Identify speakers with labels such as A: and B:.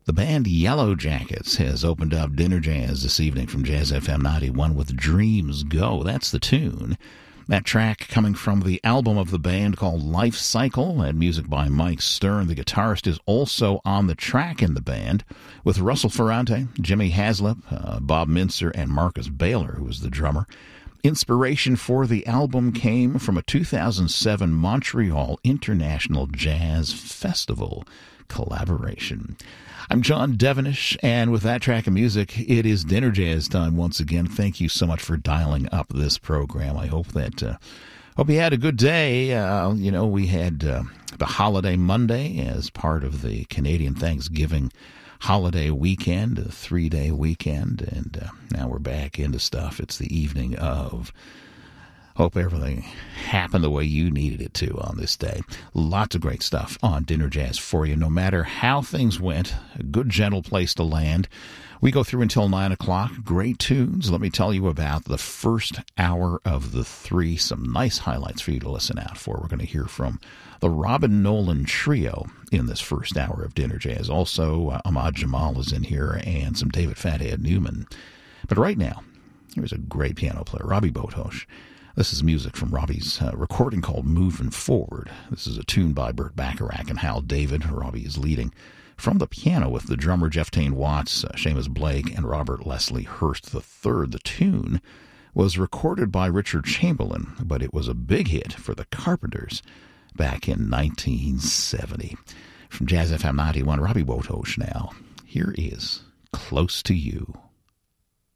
A: The band Yellow Jackets has opened up Dinner Jazz this evening from Jazz FM 91 with Dreams Go. That's the tune. That track coming from the album of the band called Life Cycle, and music by Mike Stern. The guitarist is also on the track in the band with Russell Ferrante, Jimmy Haslip, Bob Mincer, and Marcus Baylor, who was the drummer. Inspiration for the album came from a 2007 Montreal International Jazz Festival collaboration. I'm John Devenish, and with that track of music, it is Dinner Jazz time once again. Thank you so much for dialing up this program. I hope that hope you had a good day. We had the holiday Monday as part of the Canadian Thanksgiving holiday weekend, a 3-day weekend, and now we're back into stuff. It's the evening of. Hope everything happened the way you needed it to on this day. Lots of great stuff on Dinner Jazz for you, no matter how things went. A good, gentle place to land. We go through until 9 o'clock. Great tunes. Let me tell you about the first hour of the 3. Some nice highlights for you to listen out for. We're going to hear from the Robin Nolan Trio in this first hour of Dinner Jazz. Also, Ahmad Jamal is in here and some David Fathead Newman. But right now, here's a great piano player, Robbie Boatosh. This is music from Robbie's recording called Moving Forward. This is a tune by Burt Bacharach and Hal David. Robbie is leading from the piano with the drummer Jeff Tain Watts, Seamus Blake, and Robert Leslie Hurst III. The tune was recorded by Richard Chamberlain, but it was a big hit for the Carpenters back in 1970. From Jazz FM 91, Robbie Boatosh now. Here is Close to You.